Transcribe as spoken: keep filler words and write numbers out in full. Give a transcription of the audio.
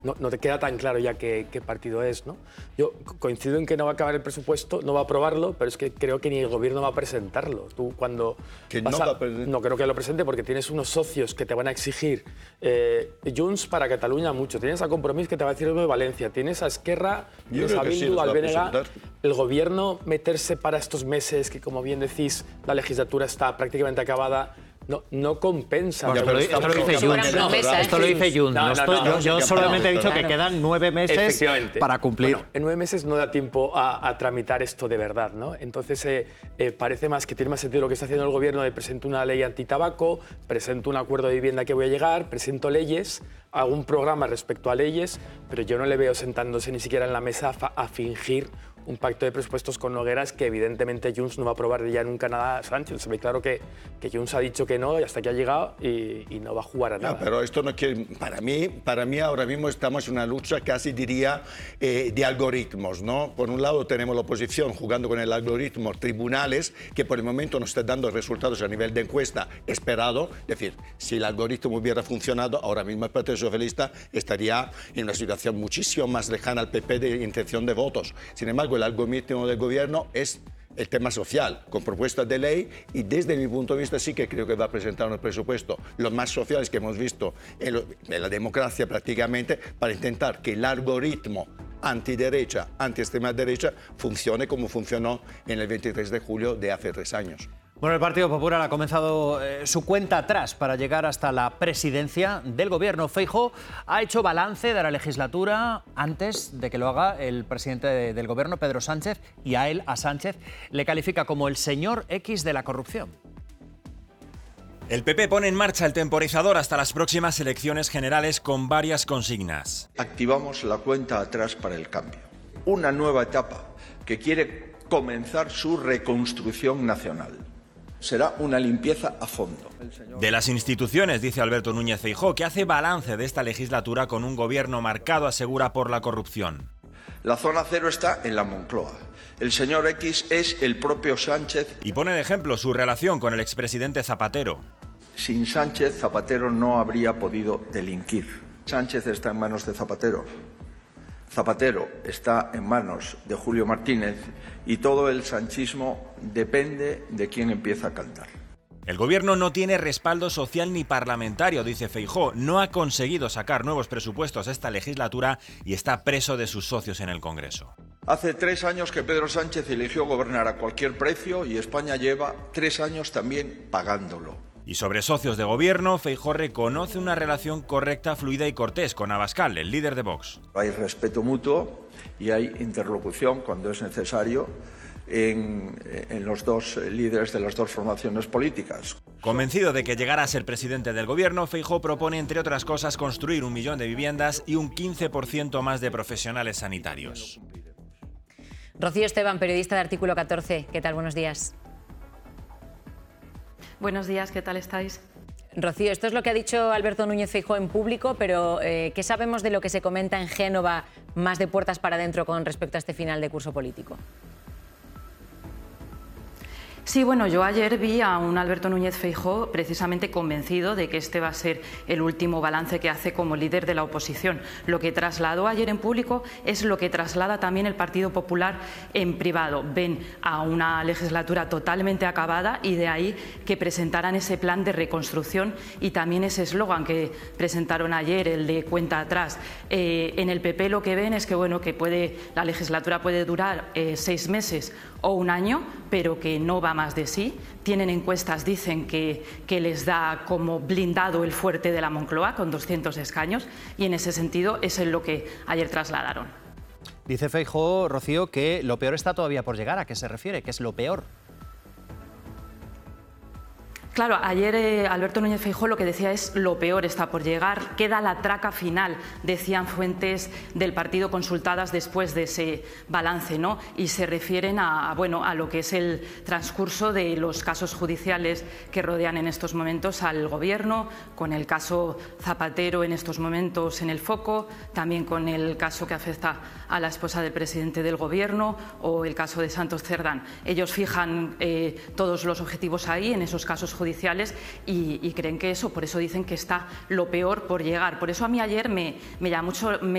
no, no te queda tan claro ya qué, qué partido es, ¿no? Yo coincido en que no va a acabar el presupuesto, no va a aprobarlo, pero es que creo que ni el gobierno va a presentarlo. Tú cuando que vas no, a, va a presentar. no creo que lo presente porque tienes unos socios que te van a exigir eh, Junts para Cataluña mucho, tienes a Compromís que te va a decir lo de Valencia, tienes a Esquerra, tienes a Bildu, al B N G. El gobierno meterse para estos meses que, como bien decís, la legislatura está prácticamente acabada. No, no compensa. Bueno, pero esto, lo dice Junts. No, esto lo dice Junts. No, no, no, no, yo, yo solamente he dicho claro. que quedan nueve meses para cumplir. Bueno, en nueve meses no da tiempo a, a tramitar esto de verdad, ¿no? Entonces eh, eh, parece más que tiene más sentido lo que está haciendo el gobierno de presento una ley antitabaco, presento un acuerdo de vivienda que voy a llegar, presento leyes, hago un programa respecto a leyes, pero yo no le veo sentándose ni siquiera en la mesa a, a fingir un pacto de presupuestos con Nogueras que evidentemente Junts no va a aprobar ya nunca nada a Sánchez. Se ve claro que, que Junts ha dicho que no y hasta que ha llegado y, y no va a jugar a nada. No, pero esto no quiere... Para mí, para mí ahora mismo estamos en una lucha casi diría eh, de algoritmos, ¿no? Por un lado tenemos la oposición jugando con el algoritmo, tribunales, que por el momento no están dando resultados a nivel de encuesta esperado. Es decir, si el algoritmo hubiera funcionado, ahora mismo el Partido Socialista estaría en una situación muchísimo más lejana al P P de intención de votos. Sin embargo, el algoritmo del gobierno es el tema social, con propuestas de ley, y desde mi punto de vista sí que creo que va a presentar un presupuesto los más sociales que hemos visto en, lo, en la democracia prácticamente, para intentar que el algoritmo antiderecha, anti-extrema derecha, funcione como funcionó en el veintitrés de julio de hace tres años. Bueno, el Partido Popular ha comenzado eh, su cuenta atrás para llegar hasta la presidencia del gobierno. Feijóo ha hecho balance de la legislatura antes de que lo haga el presidente de, del gobierno, Pedro Sánchez, y a él, a Sánchez, le califica como el señor X de la corrupción. El P P pone en marcha el temporizador hasta las próximas elecciones generales con varias consignas. Activamos la cuenta atrás para el cambio. Una nueva etapa que quiere comenzar su reconstrucción nacional. Será una limpieza a fondo. De las instituciones, dice Alberto Núñez Feijóo, que hace balance de esta legislatura con un gobierno marcado, asegura, por la corrupción. La zona cero está en la Moncloa. El señor X es el propio Sánchez. Y pone de ejemplo su relación con el expresidente Zapatero. Sin Sánchez, Zapatero no habría podido delinquir. Sánchez está en manos de Zapatero. Zapatero está en manos de Julio Martínez y todo el sanchismo depende de quién empieza a cantar. El gobierno no tiene respaldo social ni parlamentario, dice Feijóo. No ha conseguido sacar nuevos presupuestos esta legislatura y está preso de sus socios en el Congreso. Hace tres años que Pedro Sánchez eligió gobernar a cualquier precio y España lleva tres años también pagándolo. Y sobre socios de gobierno, Feijóo reconoce una relación correcta, fluida y cortés con Abascal, el líder de Vox. Hay respeto mutuo y hay interlocución cuando es necesario en, en los dos líderes de las dos formaciones políticas. Convencido de que llegará a ser presidente del gobierno, Feijóo propone, entre otras cosas, construir un millón de viviendas y un quince por ciento más de profesionales sanitarios. Rocío Esteban, periodista de Artículo catorce. ¿Qué tal? Buenos días. Buenos días, ¿qué tal estáis? Rocío, esto es lo que ha dicho Alberto Núñez Feijóo en público, pero eh, ¿qué sabemos de lo que se comenta en Génova más de puertas para adentro con respecto a este final de curso político? Sí, bueno, yo ayer vi a un Alberto Núñez Feijóo precisamente convencido de que este va a ser el último balance que hace como líder de la oposición. Lo que trasladó ayer en público es lo que traslada también el Partido Popular en privado. Ven a una legislatura totalmente acabada y de ahí que presentaran ese plan de reconstrucción y también ese eslogan que presentaron ayer, el de cuenta atrás. Eh, en el P P lo que ven es que, bueno, que puede, la legislatura puede durar eh, seis meses o un año, pero que no va más de sí. Tienen encuestas, dicen que, que les da como blindado el fuerte de la Moncloa con doscientos escaños y en ese sentido es en lo que ayer trasladaron. Dice Feijóo, Rocío, que lo peor está todavía por llegar. ¿A qué se refiere? ¿Qué es lo peor? Claro, ayer eh, Alberto Núñez Feijóo lo que decía es lo peor está por llegar, queda la traca final, decían fuentes del partido consultadas después de ese balance, ¿no? Y se refieren a, bueno, a lo que es el transcurso de los casos judiciales que rodean en estos momentos al Gobierno, con el caso Zapatero en estos momentos en el foco, también con el caso que afecta a la esposa del presidente del Gobierno o el caso de Santos Cerdán. Ellos fijan eh, todos los objetivos ahí, en esos casos judiciales, judiciales y, y creen que eso, por eso dicen que está lo peor por llegar. Por eso a mí ayer me, me llama mucho... Me